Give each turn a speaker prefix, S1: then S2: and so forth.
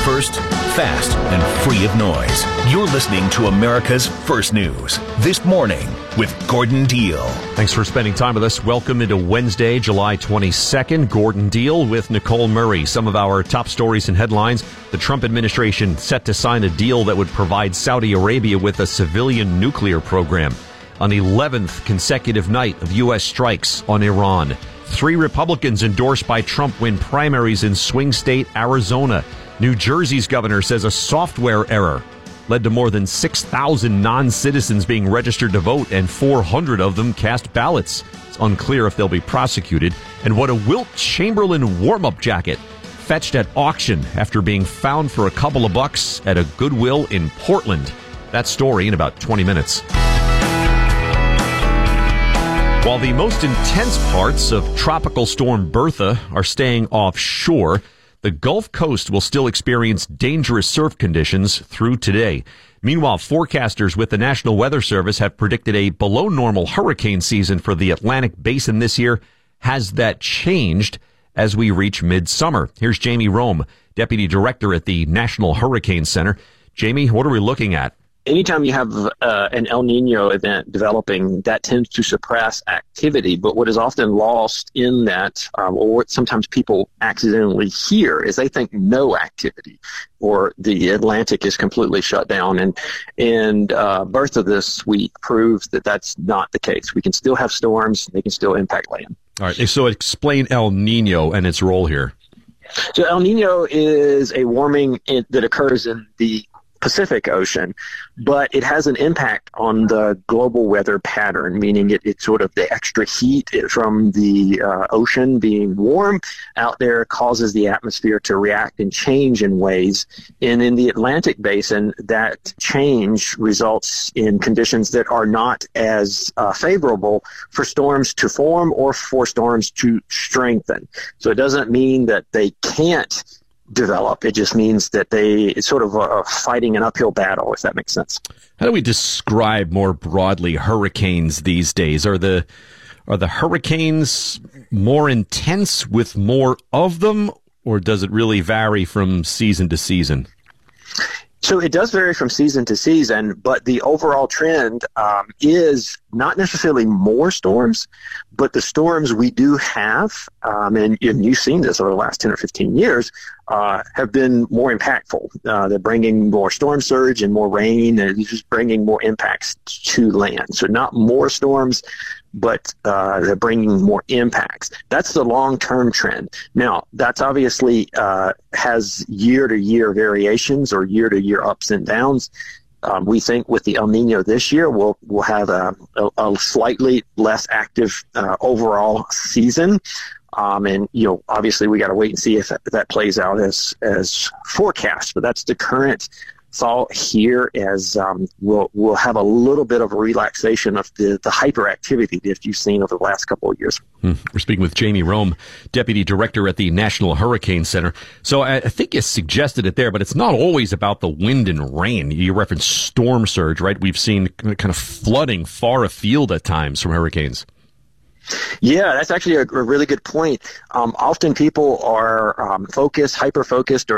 S1: First, fast, and free of noise. You're listening to America's First News. This morning with Gordon Deal.
S2: Thanks for spending time with us. Welcome into Wednesday, July 22nd. Gordon Deal with Nicole Murray. Some of our top stories and headlines. The Trump administration set to sign a deal that would provide Saudi Arabia with a civilian nuclear program. An 11th consecutive night of U.S. strikes on Iran. 3 Republicans endorsed by Trump win primaries in swing state Arizona. New Jersey's governor says a software error led to more than 6,000 non-citizens being registered to vote, and 400 of them cast ballots. It's unclear if they'll be prosecuted. And what a Wilt Chamberlain warm-up jacket fetched at auction after being found for a couple of bucks at a Goodwill in Portland. That story in about 20 minutes. While the most intense parts of Tropical Storm Bertha are staying offshore, the Gulf Coast will still experience dangerous surf conditions through today. Meanwhile, forecasters with the National Weather Service have predicted a below-normal hurricane season for the Atlantic Basin this year. Has that changed as we reach midsummer? Here's Jamie Rome, Deputy Director at the National Hurricane Center. Jamie, what are we looking at?
S3: Anytime you have an El Nino event developing, that tends to suppress activity. But what is often lost in that, or what sometimes people accidentally hear, is they think no activity, or the Atlantic is completely shut down. And Bertha this week proves that that's not the case. We can still have storms. They can still impact land.
S2: All right. So explain El Nino and its role here.
S3: So El Nino is a warming that occurs in the Pacific Ocean, but it has an impact on the global weather pattern, meaning it's sort of the extra heat from the ocean being warm out there causes the atmosphere to react and change in ways. And in the Atlantic Basin, that change results in conditions that are not as favorable for storms to form or for storms to strengthen. So it doesn't mean that they can't develop. It just means that it's sort of fighting an uphill battle, if that makes sense.
S2: How do we describe more broadly hurricanes these days? Are the hurricanes more intense with more of them, or does it really vary from season to season?
S3: So it does vary from season to season, but the overall trend is not necessarily more storms, but the storms we do have, and you've seen this over the last 10 or 15 years, have been more impactful. They're bringing more storm surge and more rain, and just bringing more impacts to land. So not more storms, but they're bringing more impacts. That's the long-term trend. Now, that's obviously has year-to-year variations or year-to-year ups and downs. We think with the El Nino this year, we'll have a slightly less active overall season. And, obviously we got to wait and see if that plays out as forecast. But that's the current thought here, as we'll have a little bit of a relaxation of the hyperactivity that you've seen over the last couple of years.
S2: We're speaking with Jamie Rome, Deputy Director at the National Hurricane Center. So I think you suggested it there, but it's not always about the wind and rain. You referenced storm surge, right? We've seen kind of flooding far afield at times from hurricanes.
S3: Yeah, that's actually a really good point. Often people are hyper-focused or